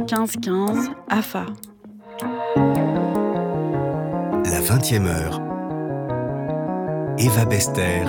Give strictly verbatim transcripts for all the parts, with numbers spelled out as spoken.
quinze quinze, A F A. La vingtième heure. Eva Bester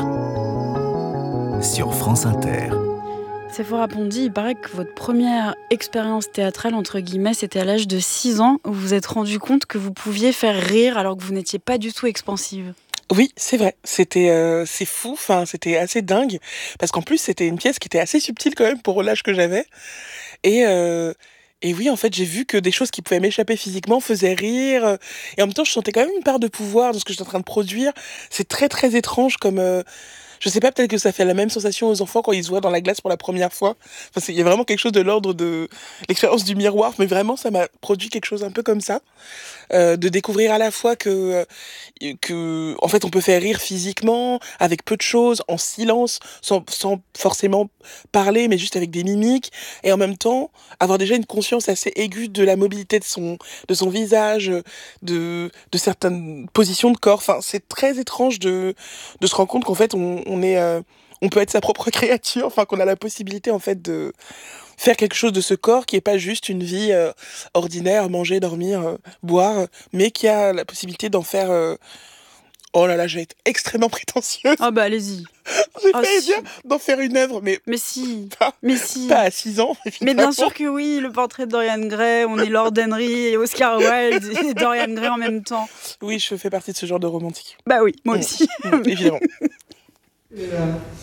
sur France Inter. Sephora Pondy, il paraît que votre première expérience théâtrale, entre guillemets, c'était à l'âge de six ans, où vous vous êtes rendu compte que vous pouviez faire rire alors que vous n'étiez pas du tout expansive. Oui, c'est vrai. C'était, euh, c'est fou. Enfin, c'était assez dingue parce qu'en plus c'était une pièce qui était assez subtile quand même pour l'âge que j'avais. Et euh, et oui, en fait, j'ai vu que des choses qui pouvaient m'échapper physiquement faisaient rire. Et en même temps, je sentais quand même une part de pouvoir dans ce que j'étais en train de produire. C'est très très étrange comme. Euh, je sais pas, peut-être que ça fait la même sensation aux enfants quand ils se voient dans la glace pour la première fois. Enfin, c'est- il y a vraiment quelque chose de l'ordre de l'expérience du miroir, mais vraiment, ça m'a produit quelque chose un peu comme ça. Euh, de découvrir à la fois que, euh, que, en fait, on peut faire rire physiquement, avec peu de choses, en silence, sans, sans forcément parler, mais juste avec des mimiques, et en même temps, avoir déjà une conscience assez aiguë de la mobilité de son, de son visage, de, de certaines positions de corps. Enfin, c'est très étrange de, de se rendre compte qu'en fait, on, on est, euh, on peut être sa propre créature, enfin, qu'on a la possibilité, en fait, de faire quelque chose de ce corps qui est pas juste une vie euh, ordinaire, manger, dormir, euh, boire, euh, mais qui a la possibilité d'en faire... euh, Oh là là, je vais être extrêmement prétentieuse. Ah bah allez-y. J'ai Ah, failli si. dire d'en faire une œuvre, mais Mais si, pas, mais si. pas à six ans, Mais évidemment. bien sûr que oui, le portrait de Dorian Gray, on est Lord Henry et Oscar Wilde et Dorian Gray en même temps. Oui, je fais partie de ce genre de romantique. Bah oui, moi Mmh, aussi. mmh, évidemment. Et là,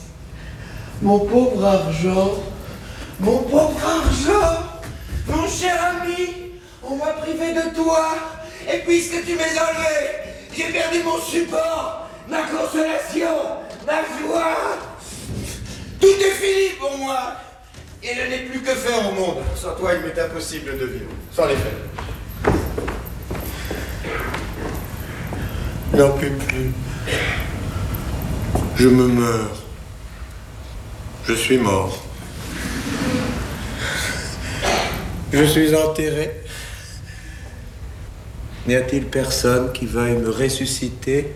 mon pauvre argent, mon pauvre argent, mon cher ami, on m'a privé de toi, et puisque tu m'es enlevé, j'ai perdu mon support, ma consolation, ma joie. Tout est fini pour moi, et je n'ai plus que faire au monde. Sans toi, il m'est impossible de vivre, sans les faire. N'en peux plus. Je me meurs. Je suis mort. Je suis enterré. N'y a-t-il personne qui veuille me ressusciter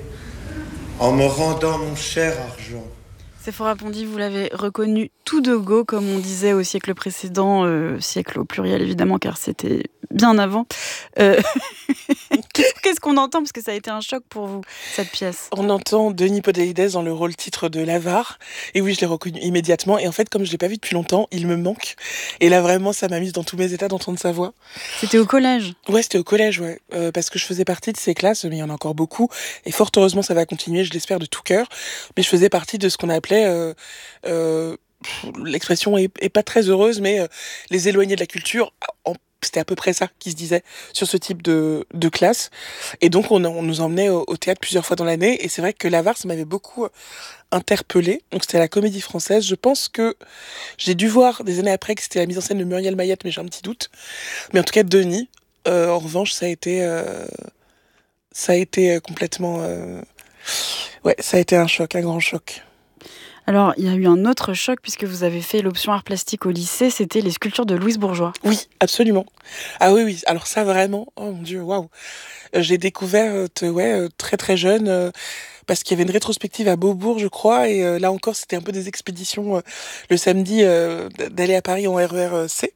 en me rendant mon cher argent? Sephora Pondy, vous l'avez reconnu tout de go, comme on disait au siècle précédent, euh, siècle au pluriel évidemment, car c'était bien avant. Euh... qu'est-ce, qu'est-ce qu'on entend, parce que ça a été un choc pour vous, cette pièce? On entend Denis Podalides dans le rôle titre de l'avare. Et oui, je l'ai reconnu immédiatement. Et en fait, comme je l'ai pas vu depuis longtemps, il me manque. Et là, vraiment, ça m'a mise dans tous mes états d'entendre sa voix. C'était au collège? Ouais, c'était au collège, ouais. Euh, parce que je faisais partie de ces classes, mais il y en a encore beaucoup. Et fort heureusement, ça va continuer, je l'espère de tout cœur. Mais je faisais partie de ce qu'on appelait... Euh, euh, l'expression est, est pas très heureuse, mais euh, les éloignés de la culture... En C'était à peu près ça qui se disait sur ce type de, de classe. Et donc, on, on nous emmenait au, au théâtre plusieurs fois dans l'année. Et c'est vrai que l'avare, ça m'avait beaucoup interpellée. Donc, c'était à la Comédie Française. Je pense que j'ai dû voir des années après que c'était la mise en scène de Muriel Mayette, mais j'ai un petit doute. Mais en tout cas, Denis, euh, en revanche, ça a été, euh, ça a été complètement... Euh, ouais, ça a été un choc, un grand choc. Alors, il y a eu un autre choc puisque vous avez fait l'option art plastique au lycée, c'était les sculptures de Louise Bourgeois. Oui, absolument. Ah oui, oui. Alors ça, vraiment, oh mon Dieu, waouh. Euh, j'ai découvert, euh, ouais, euh, très très jeune, euh, parce qu'il y avait une rétrospective à Beaubourg, je crois, et euh, là encore, c'était un peu des expéditions euh, le samedi euh, d'aller à Paris en R E R C.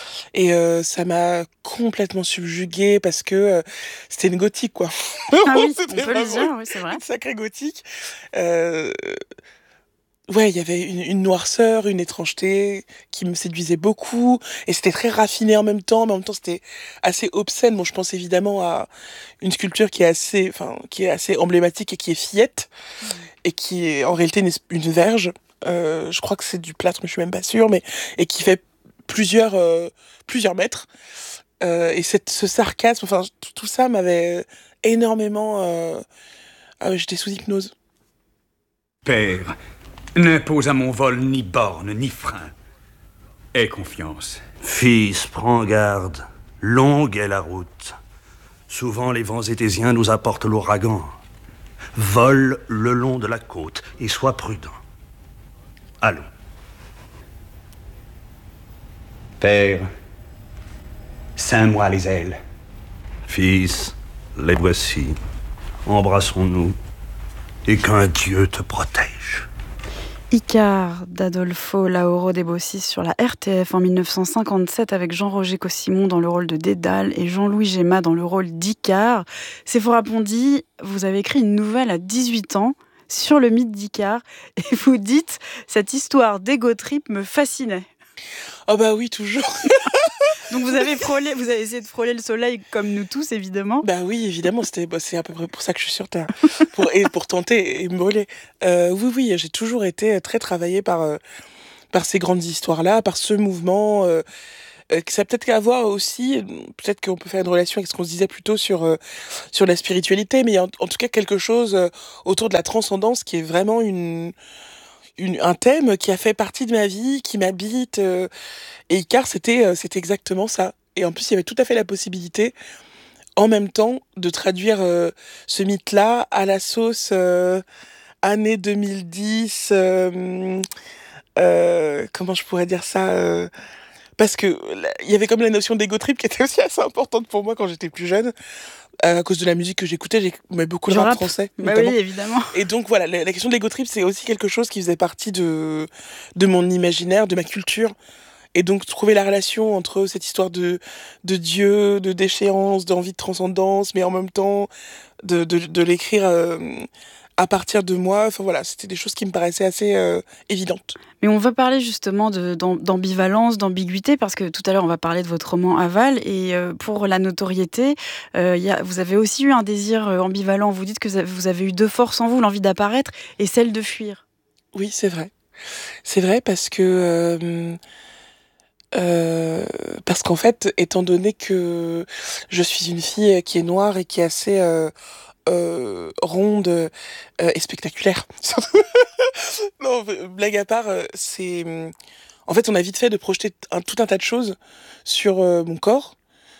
Et euh, ça m'a complètement subjuguée parce que euh, c'était une gothique, quoi. Ah oui, on C'était peut le vraiment dire, oui, c'est vrai. une sacrée gothique. Euh, Ouais, il y avait une, une noirceur, une étrangeté qui me séduisait beaucoup, et c'était très raffiné en même temps, mais en même temps c'était assez obscène. Bon, je pense évidemment à une sculpture qui est assez, enfin, qui est assez emblématique et qui est Fillette, mmh. et qui est en réalité une, une verge. Euh, je crois que c'est du plâtre, mais je suis même pas sûre, mais et qui fait plusieurs, euh, plusieurs mètres. Euh, et cette, ce sarcasme, enfin, tout, tout ça m'avait énormément. Euh... Ah, j'étais sous hypnose. Père, n'impose à mon vol ni borne, ni frein. Aie confiance. Fils, prends garde. Longue est la route. Souvent, les vents étésiens nous apportent l'ouragan. Vole le long de la côte et sois prudent. Allons. Père, ceins-moi les ailes. Fils, les voici. Embrassons-nous et qu'un Dieu te protège. Icare d'Adolfo Lauro Debossis sur la R T F en mille neuf cent cinquante-sept avec Jean-Roger Cossimon dans le rôle de Dédale et Jean-Louis Géma dans le rôle d'Icare. Séphora Pondy, vous avez écrit une nouvelle à dix-huit ans sur le mythe d'Icare et vous dites « Cette histoire d'ego trip me fascinait ». Oh bah oui, toujours. Donc vous avez frôlé, vous avez essayé de frôler le soleil comme nous tous, évidemment. Bah oui, évidemment, c'était, bah, c'est à peu près pour ça que je suis sur Terre, pour, et pour tenter et me brûler. Euh, oui, oui, j'ai toujours été très travaillée par, euh, par ces grandes histoires-là, par ce mouvement. Euh, euh, que ça a peut-être qu'à voir aussi, peut-être qu'on peut faire une relation avec ce qu'on se disait plus tôt sur, euh, sur la spiritualité, mais il y a en, en tout cas quelque chose euh, autour de la transcendance qui est vraiment une... Une, un thème qui a fait partie de ma vie, qui m'habite. Euh, et Icare, c'était, euh, c'était exactement ça. Et en plus, il y avait tout à fait la possibilité, en même temps, de traduire euh, ce mythe-là à la sauce euh, année deux mille dix. Euh, euh, comment je pourrais dire ça euh, Parce que il y avait comme la notion d'ego trip qui était aussi assez importante pour moi quand j'étais plus jeune. À cause de la musique que j'écoutais, j'aimais beaucoup le, le rap, rap français. Bah oui, évidemment. Et donc voilà, la, la question de l'ego trip, c'est aussi quelque chose qui faisait partie de, de mon imaginaire, de ma culture. Et donc trouver la relation entre cette histoire de, de Dieu, de déchéance, d'envie de transcendance, mais en même temps de, de, de l'écrire euh, à partir de moi. Enfin voilà, c'était des choses qui me paraissaient assez euh, évidentes. Mais on va parler justement de, d'ambivalence, d'ambiguïté, parce que tout à l'heure, on va parler de votre roman Aval. Et euh, pour la notoriété, euh, y a, vous avez aussi eu un désir ambivalent. Vous dites que vous avez eu deux forces en vous, l'envie d'apparaître et celle de fuir. Oui, c'est vrai. C'est vrai parce que... Euh, euh, parce qu'en fait, étant donné que je suis une fille qui est noire et qui est assez... Euh, Euh, ronde euh, et spectaculaire. Non, blague à part, c'est... En fait, on a vite fait de projeter un, tout un tas de choses sur euh, mon corps.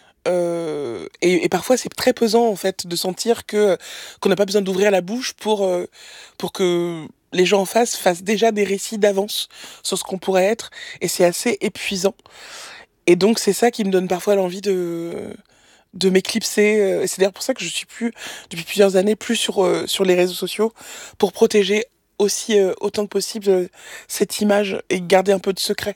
Euh, et, et parfois, c'est très pesant, en fait, de sentir que, qu'on n'a pas besoin d'ouvrir la bouche pour, euh, pour que les gens en face fassent déjà des récits d'avance sur ce qu'on pourrait être. Et c'est assez épuisant. Et donc, c'est ça qui me donne parfois l'envie de... de m'éclipser. C'est d'ailleurs pour ça que je suis plus, depuis plusieurs années, plus sur, euh, sur les réseaux sociaux, pour protéger aussi euh, autant que possible euh, cette image et garder un peu de secret.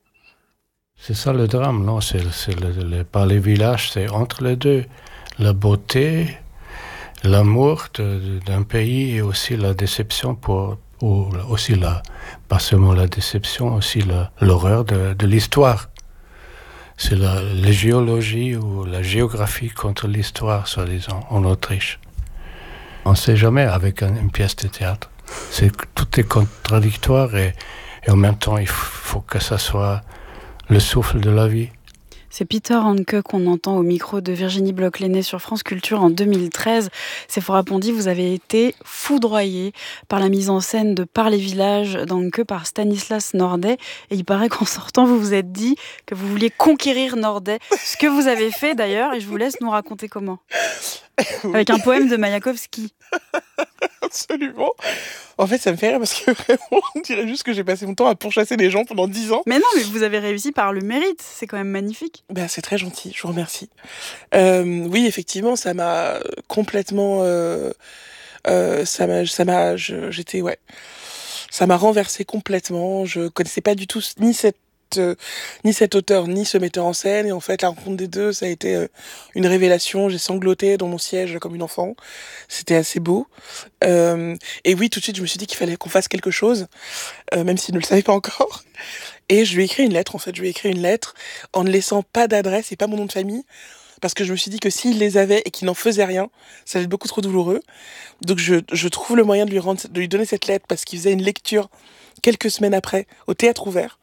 C'est ça le drame, non? C'est, c'est le, le, par les villages, c'est entre les deux. La beauté, l'amour de, de, d'un pays et aussi la déception pour... ou aussi la, pas seulement la déception, aussi la, l'horreur de, de l'histoire. C'est la, la géologie ou la géographie contre l'histoire, soi-disant, en Autriche. On ne sait jamais avec un, une pièce de théâtre. C'est, tout est contradictoire et, et en même temps, il faut que ça soit le souffle de la vie. C'est Peter Handke qu'on entend au micro de Virginie Bloch-Lenné sur France Culture en deux mille treize. Séphora Pondy, vous avez été foudroyée par la mise en scène de Par les villages d'Handke par Stanislas Nordet. Et il paraît qu'en sortant, vous vous êtes dit que vous vouliez conquérir Nordet. Ce que vous avez fait d'ailleurs, et je vous laisse nous raconter comment. Avec un poème de Mayakovsky. Absolument. En fait, ça me fait rire parce que vraiment, on dirait juste que j'ai passé mon temps à pourchasser des gens pendant dix ans. Mais non, mais vous avez réussi par le mérite. C'est quand même magnifique. Ben, c'est très gentil, je vous remercie. Euh, oui, effectivement, ça m'a complètement... Euh, euh, ça m'a... Ça m'a je, j'étais... Ouais. Ça m'a renversé complètement. Je connaissais pas du tout ni cette Euh, ni cet auteur, ni ce metteur en scène. Et en fait, la rencontre des deux, ça a été euh, une révélation. J'ai sangloté dans mon siège comme une enfant. C'était assez beau. Euh, et oui, tout de suite, je me suis dit qu'il fallait qu'on fasse quelque chose, euh, même s'il ne le savait pas encore. Et je lui ai écrit une lettre, en fait. Je lui ai écrit une lettre en ne laissant pas d'adresse et pas mon nom de famille. Parce que je me suis dit que s'il les avait et qu'il n'en faisait rien, ça allait être beaucoup trop douloureux. Donc je, je trouve le moyen de lui, rendre, de lui donner cette lettre parce qu'il faisait une lecture quelques semaines après au Théâtre Ouvert.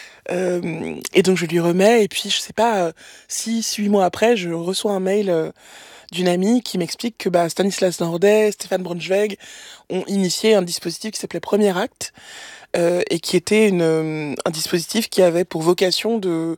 Euh, et donc je lui remets, et puis je sais pas, euh, six, huit mois après, je reçois un mail euh, d'une amie qui m'explique que bah, Stanislas Nordet, Stéphane Braunschweig ont initié un dispositif qui s'appelait Premier Acte, euh, et qui était une, euh, un dispositif qui avait pour vocation de,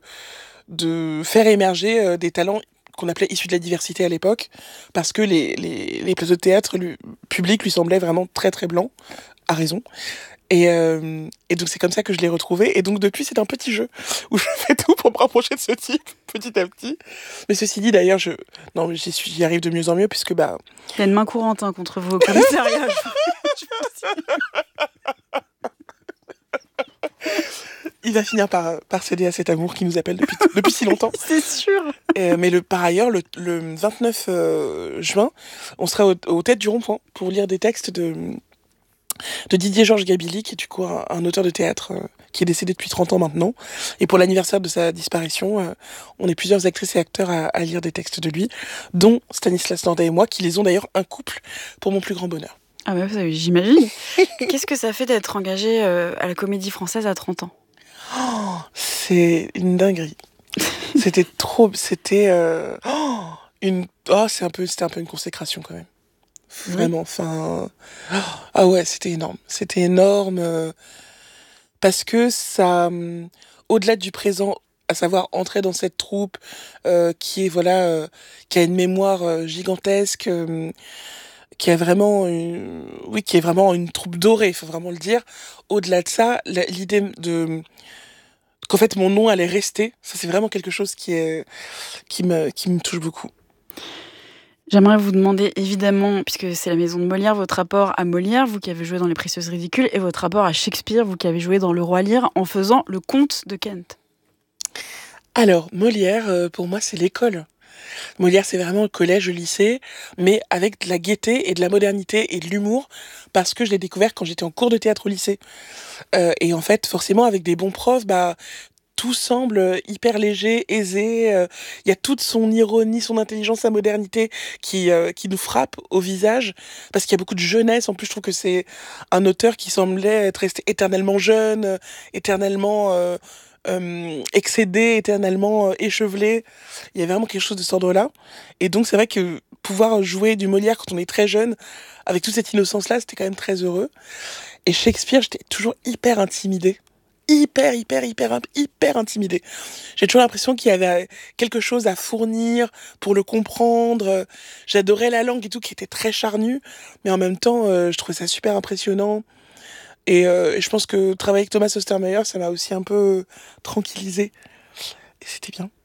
de faire émerger euh, des talents qu'on appelait issus de la diversité à l'époque, parce que les, les, les plateaux de théâtre lui, publics lui semblaient vraiment très très blancs, à raison. Et, euh, et donc c'est comme ça que je l'ai retrouvé. Et donc depuis, c'est un petit jeu où je fais tout pour me rapprocher de ce type, petit à petit. Mais ceci dit, d'ailleurs, je non, j'y, suis, j'y arrive de mieux en mieux, puisque... bah il y a une main courante hein, contre vous au commissariat. Il va finir par, par céder à cet amour qui nous appelle depuis, depuis si longtemps. C'est sûr. Et, mais le, par ailleurs, le, le vingt-neuf euh, juin, on sera au, aux têtes du rond-point pour lire des textes de, de Didier Georges Gabilly, qui est du coup un, un auteur de théâtre euh, qui est décédé depuis trente ans maintenant. Et pour l'anniversaire de sa disparition, euh, on est plusieurs actrices et acteurs à, à lire des textes de lui, dont Stanislas Nordet et moi, qui les ont d'ailleurs un couple pour mon plus grand bonheur. Ah bah j'imagine. Qu'est-ce que ça fait d'être engagé euh, à la Comédie Française à trente ans ? Oh, c'est une dinguerie. C'était trop... C'était... Euh, oh, une, oh, c'est un peu, c'était un peu une consécration quand même. Vraiment, enfin... Oh, ah ouais, c'était énorme. C'était énorme euh, parce que ça... Euh, au-delà du présent, à savoir entrer dans cette troupe euh, qui est, voilà... Euh, qui a une mémoire euh, gigantesque... Euh, qui a vraiment une, oui, qui est vraiment une troupe dorée, il faut vraiment le dire. Au-delà de ça, l'idée de qu'en fait mon nom allait rester, ça c'est vraiment quelque chose qui est qui me qui me touche beaucoup. J'aimerais vous demander évidemment, puisque c'est la maison de Molière, votre rapport à Molière, vous qui avez joué dans Les Précieuses Ridicules, et votre rapport à Shakespeare, vous qui avez joué dans Le Roi Lear en faisant le Comte de Kent. Alors Molière, euh, pour moi c'est l'école. Molière, c'est vraiment le collège, le lycée, mais avec de la gaieté et de la modernité et de l'humour, parce que je l'ai découvert quand j'étais en cours de théâtre au lycée. Euh, et en fait, forcément, avec des bons profs, bah, tout semble hyper léger, aisé. Il euh, y a toute son ironie, son intelligence, sa modernité qui, euh, qui nous frappe au visage, parce qu'il y a beaucoup de jeunesse. En plus, je trouve que c'est un auteur qui semblait être resté éternellement jeune, éternellement... Euh, Euh, excédé, éternellement euh, échevelé. Il y a vraiment quelque chose de cet ordre-là. Et donc, c'est vrai que pouvoir jouer du Molière quand on est très jeune, avec toute cette innocence-là, c'était quand même très heureux. Et Shakespeare, j'étais toujours hyper intimidée. Hyper, hyper, hyper, hyper intimidée. J'ai toujours l'impression qu'il y avait quelque chose à fournir pour le comprendre. J'adorais la langue et tout, qui était très charnue. Mais en même temps, euh, je trouvais ça super impressionnant. Et, euh, et je pense que travailler avec Thomas Ostermeyer, ça m'a aussi un peu tranquillisée. Et c'était bien.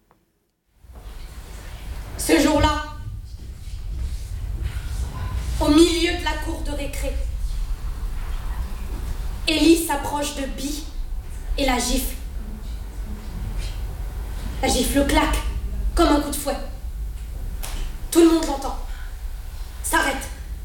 Ce jour-là, au milieu de la cour de récré, Élie s'approche de Bi et la gifle. La gifle claque, comme un coup de fouet. Tout le monde l'entend. S'arrête.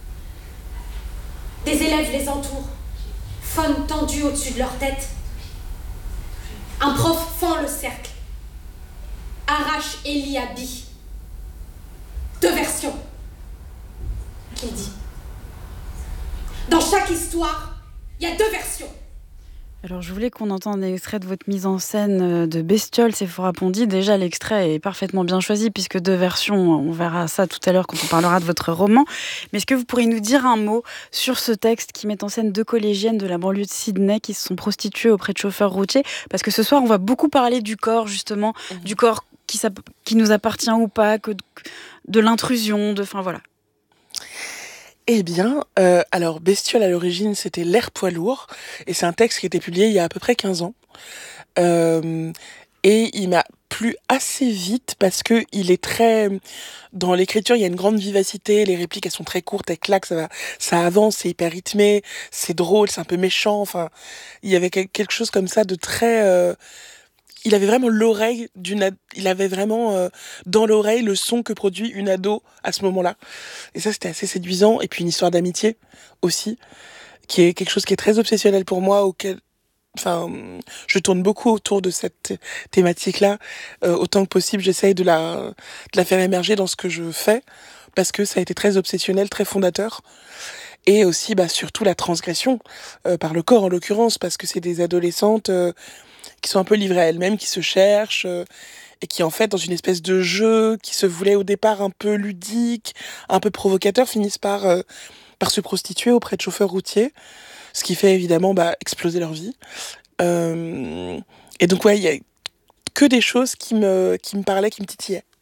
Des élèves les entourent. Faune tendue au-dessus de leur tête. Un prof fend le cercle. Arrache Élie à Bi. Deux versions. Qu'il dit. Dans chaque histoire, il y a deux versions. Alors, je voulais qu'on entende un extrait de votre mise en scène de Bestiole, Sephora Pondy. Déjà, l'extrait est parfaitement bien choisi, puisque deux versions, on verra ça tout à l'heure quand on parlera de votre roman. Mais est-ce que vous pourriez nous dire un mot sur ce texte qui met en scène deux collégiennes de la banlieue de Sydney qui se sont prostituées auprès de chauffeurs routiers ? Parce que ce soir, on va beaucoup parler du corps, justement, mmh. du corps qui, qui nous appartient ou pas, que de, de l'intrusion, de... Enfin, voilà. Eh bien, euh, alors Bestiole à l'origine c'était L'air poids lourd et c'est un texte qui a été publié il y a à peu près quinze ans euh, et il m'a plu assez vite parce que il est très dans l'écriture, il y a une grande vivacité, les répliques elles sont très courtes, elles claquent, ça va, ça avance, c'est hyper rythmé, c'est drôle, c'est un peu méchant, enfin il y avait quelque chose comme ça de très euh, il avait vraiment l'oreille d'une ad... il avait vraiment euh, dans l'oreille le son que produit une ado à ce moment-là. Et ça c'était assez séduisant et puis une histoire d'amitié aussi qui est quelque chose qui est très obsessionnel pour moi auquel enfin je tourne beaucoup autour de cette thématique-là euh, autant que possible, j'essaye de la de la faire émerger dans ce que je fais parce que ça a été très obsessionnel, très fondateur. Et aussi bah surtout la transgression euh, par le corps en l'occurrence parce que c'est des adolescentes euh, qui sont un peu livrées à elles-mêmes, qui se cherchent, euh, et qui en fait, dans une espèce de jeu qui se voulait au départ un peu ludique, un peu provocateur, finissent par, euh, par se prostituer auprès de chauffeurs routiers, ce qui fait évidemment bah, exploser leur vie. Euh, et donc ouais, il y a que des choses qui me, qui me parlaient, qui me titillaient.